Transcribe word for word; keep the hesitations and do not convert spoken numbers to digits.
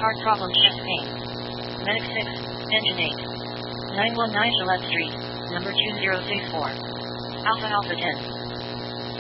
Heart problem, chest pain. Medic six, engine eight. nine one nine Gillette Street, number two zero six four. Alpha Alpha ten.